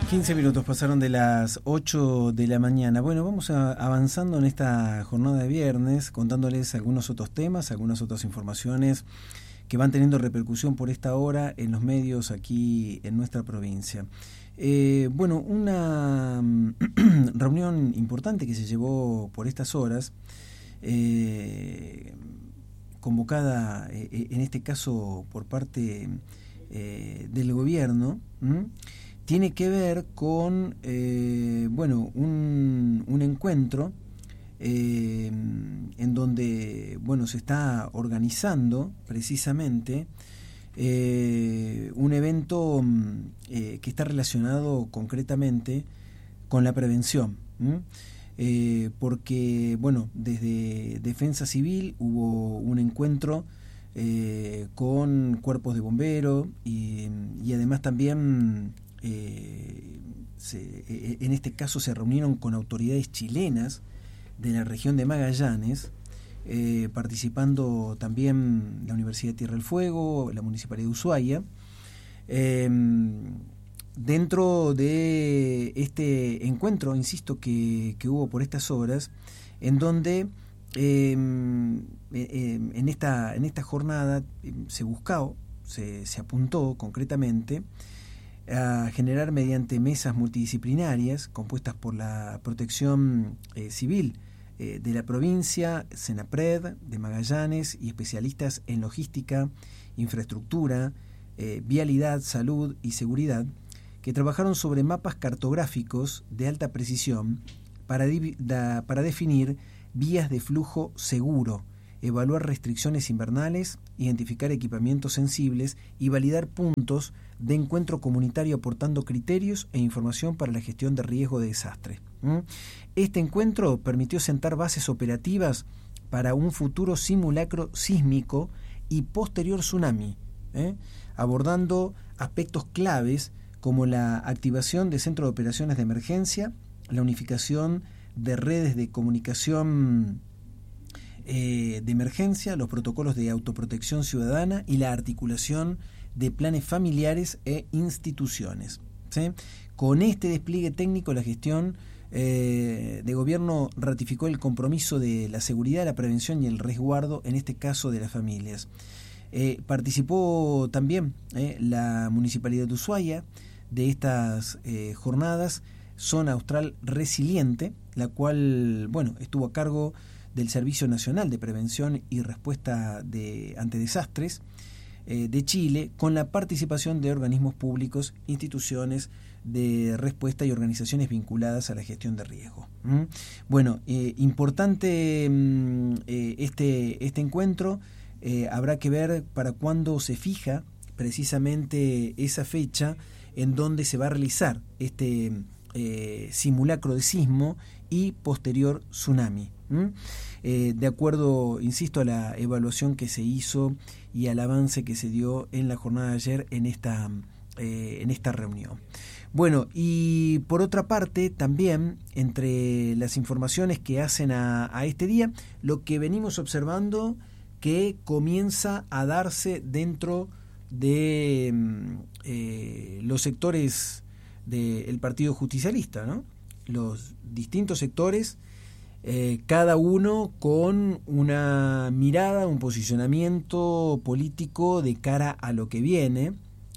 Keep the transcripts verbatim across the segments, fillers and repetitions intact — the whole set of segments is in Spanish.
quince minutos pasaron de las ocho de la mañana. Bueno, vamos a, avanzando en esta jornada de viernes, contándoles algunos otros temas, algunas otras informaciones que van teniendo repercusión por esta hora en los medios aquí en nuestra provincia. Eh, bueno, una reunión importante que se llevó por estas horas, eh, convocada eh, en este caso por parte eh, del gobierno, ¿m? tiene que ver con eh, bueno un, un encuentro eh, en donde bueno se está organizando precisamente eh, un evento eh, que está relacionado concretamente con la prevención, eh, porque bueno desde Defensa Civil hubo un encuentro eh, con cuerpos de bomberos y, y además también Eh, se, eh, en este caso se reunieron con autoridades chilenas de la región de Magallanes, eh, participando también la Universidad de Tierra del Fuego, la Municipalidad de Ushuaia, eh, dentro de este encuentro, insisto, que, que hubo por estas horas, en donde eh, eh, en, esta, en esta jornada eh, se buscó, se, se apuntó concretamente a generar mediante mesas multidisciplinarias compuestas por la Protección eh, Civil eh, de la provincia, Senapred de Magallanes y especialistas en logística, infraestructura, eh, vialidad, salud y seguridad, que trabajaron sobre mapas cartográficos de alta precisión para, div- da, para definir vías de flujo seguro, evaluar restricciones invernales, identificar equipamientos sensibles y validar puntos de encuentro comunitario aportando criterios e información para la gestión de riesgo de desastre. ¿Mm? Este encuentro permitió sentar bases operativas para un futuro simulacro sísmico y posterior tsunami, ¿eh? abordando aspectos claves como la activación de centros de operaciones de emergencia, la unificación de redes de comunicación Eh, de emergencia, los protocolos de autoprotección ciudadana y la articulación de planes familiares e instituciones, ¿sí? Con este despliegue técnico, la gestión eh, de gobierno ratificó el compromiso de la seguridad, la prevención y el resguardo, en este caso de las familias. Eh, participó también eh, la Municipalidad de Ushuaia de estas eh, jornadas, Zona Austral Resiliente, la cual, bueno, estuvo a cargo del Servicio Nacional de Prevención y Respuesta de, ante Desastres eh, de Chile, con la participación de organismos públicos, instituciones de respuesta y organizaciones vinculadas a la gestión de riesgo. ¿Mm? Bueno, eh, importante mm, eh, este, este encuentro, eh, habrá que ver para cuándo se fija precisamente esa fecha en donde se va a realizar este eh, simulacro de sismo y posterior tsunami. ¿Mm? Eh, de acuerdo, insisto, a la evaluación que se hizo y al avance que se dio en la jornada de ayer en esta, eh, en esta reunión. Bueno, y por otra parte, también entre las informaciones que hacen a, a este día, lo que venimos observando que comienza a darse dentro de eh, los sectores del Partido Justicialista, ¿no? Los distintos sectores, Eh, cada uno con una mirada, un posicionamiento político de cara a lo que viene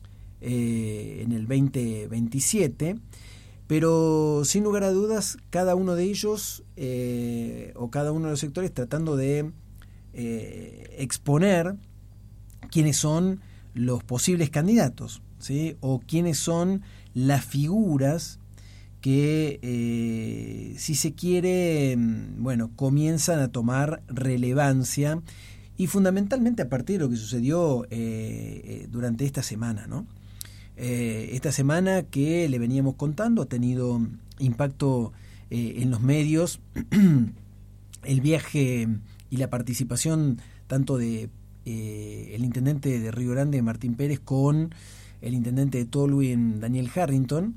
eh, en el veinte veintisiete, pero sin lugar a dudas cada uno de ellos eh, o cada uno de los sectores tratando de eh, exponer quiénes son los posibles candidatos, ¿sí? O quiénes son las figuras que, eh, si se quiere, bueno, comienzan a tomar relevancia y fundamentalmente a partir de lo que sucedió eh, durante esta semana, ¿no? Eh, esta semana que le veníamos contando ha tenido impacto eh, en los medios, el viaje y la participación tanto de eh, el intendente de Río Grande, Martín Pérez, con el intendente de Tolwyn, Daniel Harrington,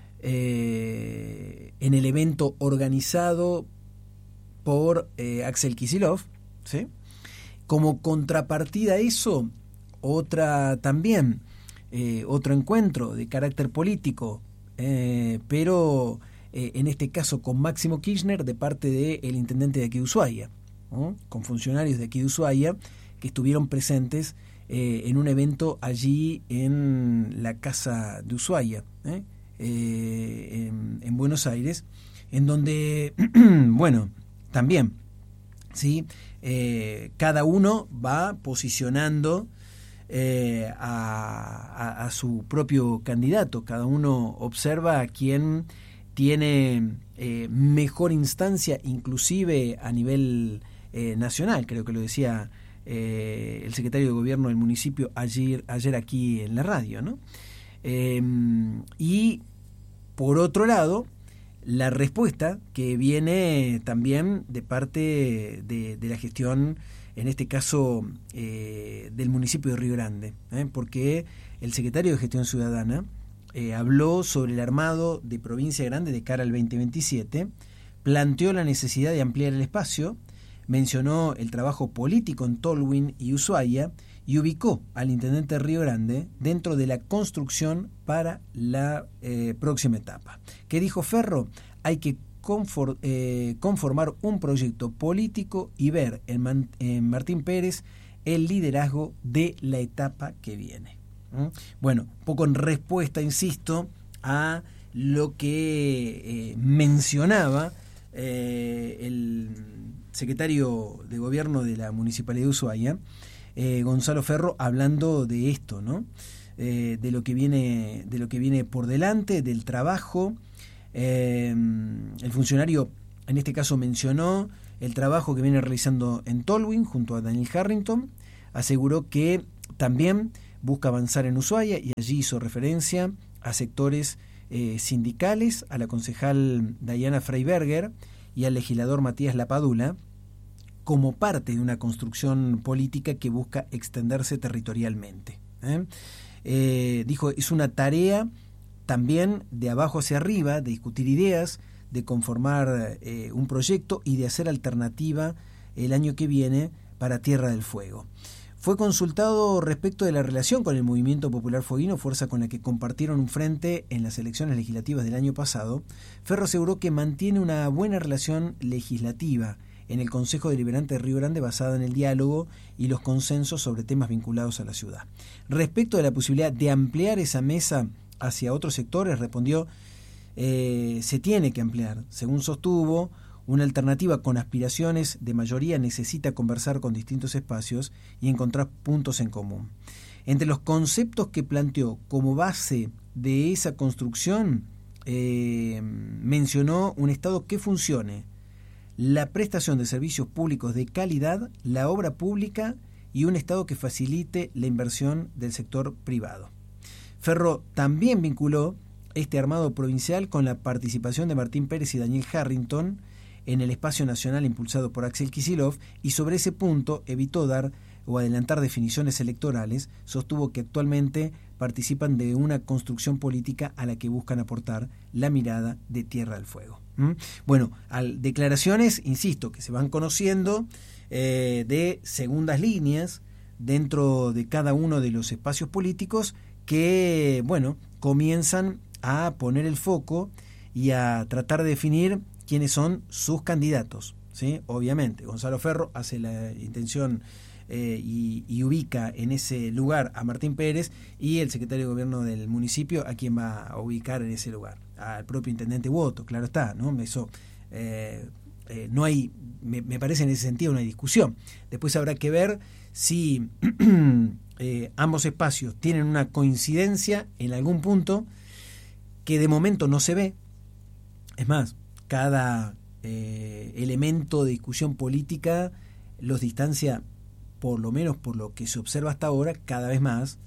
Eh, en el evento organizado por eh, Axel Kicillof, ¿sí? Como contrapartida a eso, otra también, eh, otro encuentro de carácter político eh, pero eh, en este caso con Máximo Kirchner de parte del intendente de aquí de Ushuaia, ¿no? Con funcionarios de aquí de Ushuaia que estuvieron presentes eh, en un evento allí en la casa de Ushuaia, ¿eh? Eh, en, en Buenos Aires, en donde, bueno, también, ¿sí? Eh, cada uno va posicionando eh, a, a, a su propio candidato, cada uno observa a quién tiene eh, mejor instancia, inclusive a nivel eh, nacional, creo que lo decía eh, el secretario de Gobierno del municipio ayer, ayer aquí en la radio, ¿no? Eh, y por otro lado, la respuesta que viene también de parte de, de la gestión, en este caso eh, del municipio de Río Grande, ¿eh? Porque el secretario de Gestión Ciudadana eh, habló sobre el armado de Provincia Grande de cara al veinte veintisiete, planteó la necesidad de ampliar el espacio, mencionó el trabajo político en Tolwyn y Ushuaia y ubicó al intendente de Río Grande dentro de la construcción para la eh, próxima etapa. ¿Qué dijo Ferro? Hay que conform, eh, conformar un proyecto político y ver en, Man, en Martín Pérez el liderazgo de la etapa que viene. ¿Mm? Bueno, un poco en respuesta, insisto, a lo que eh, mencionaba eh, el secretario de Gobierno de la Municipalidad de Ushuaia, Eh, Gonzalo Ferro, hablando de esto, ¿no? Eh, de lo que viene, de lo que viene por delante, del trabajo. Eh, el funcionario, en este caso, mencionó el trabajo que viene realizando en Tolwyn junto a Daniel Harrington. Aseguró que también busca avanzar en Ushuaia y allí hizo referencia a sectores eh, sindicales, a la concejal Diana Freiberger y al legislador Matías Lapadula, como parte de una construcción política que busca extenderse territorialmente. ¿eh? Eh, dijo, es una tarea también de abajo hacia arriba, de discutir ideas, de conformar eh, un proyecto y de hacer alternativa el año que viene para Tierra del Fuego. Fue consultado respecto de la relación con el Movimiento Popular Fueguino, fuerza con la que compartieron un frente en las elecciones legislativas del año pasado. Ferro aseguró que mantiene una buena relación legislativa en el Consejo Deliberante de Río Grande basada en el diálogo y los consensos sobre temas vinculados a la ciudad. Respecto de la posibilidad de ampliar esa mesa hacia otros sectores, respondió, eh, se tiene que ampliar. Según sostuvo, una alternativa con aspiraciones de mayoría necesita conversar con distintos espacios y encontrar puntos en común. Entre los conceptos que planteó como base de esa construcción, eh, mencionó un Estado que funcione, la prestación de servicios públicos de calidad, la obra pública y un Estado que facilite la inversión del sector privado. Ferro también vinculó este armado provincial con la participación de Martín Pérez y Daniel Harrington en el espacio nacional impulsado por Axel Kicillof, y sobre ese punto evitó dar o adelantar definiciones electorales. Sostuvo que actualmente participan de una construcción política a la que buscan aportar la mirada de Tierra del Fuego. ¿Mm? Bueno, al, declaraciones, insisto, que se van conociendo eh, de segundas líneas dentro de cada uno de los espacios políticos que, bueno, comienzan a poner el foco y a tratar de definir quiénes son sus candidatos, ¿sí? Obviamente, Gonzalo Ferro hace la intención eh, y, y ubica en ese lugar a Martín Pérez, y el secretario de Gobierno del municipio a quien va a ubicar en ese lugar, al propio intendente Woto, claro está, ¿no? Eso eh, eh, no hay, me, me parece en ese sentido no hay discusión. Después habrá que ver si eh, ambos espacios tienen una coincidencia en algún punto que de momento no se ve. Es más, cada eh, elemento de discusión política los distancia, por lo menos por lo que se observa hasta ahora, cada vez más.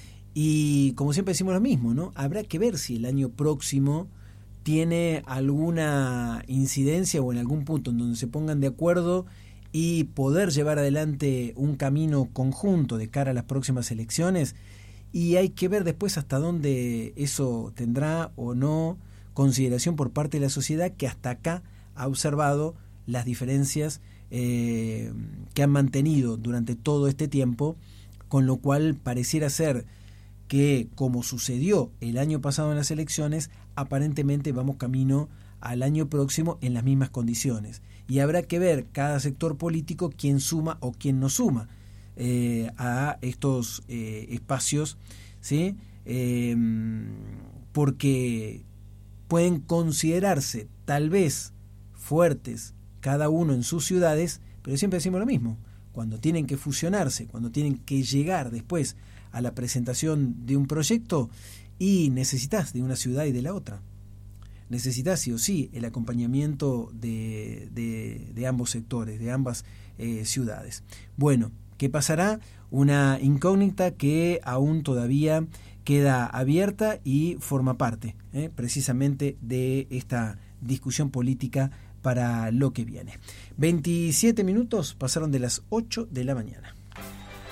Y como siempre decimos lo mismo, ¿no? Habrá que ver si el año próximo tiene alguna incidencia o en algún punto en donde se pongan de acuerdo y poder llevar adelante un camino conjunto de cara a las próximas elecciones. Y hay que ver después hasta dónde eso tendrá o no consideración por parte de la sociedad, que hasta acá ha observado las diferencias eh, que han mantenido durante todo este tiempo, con lo cual pareciera ser que, como sucedió el año pasado en las elecciones, aparentemente vamos camino al año próximo en las mismas condiciones. Y habrá que ver cada sector político quién suma o quién no suma eh, a estos eh, espacios, ¿sí? Eh, porque pueden considerarse tal vez fuertes cada uno en sus ciudades, pero siempre decimos lo mismo. Cuando tienen que fusionarse, cuando tienen que llegar después a la presentación de un proyecto, y necesitas de una ciudad y de la otra. Necesitas sí o sí el acompañamiento de, de, de ambos sectores, de ambas eh, ciudades. Bueno, ¿qué pasará? Una incógnita que aún todavía queda abierta y forma parte eh, precisamente de esta discusión política para lo que viene. veintisiete minutos pasaron de las ocho de la mañana.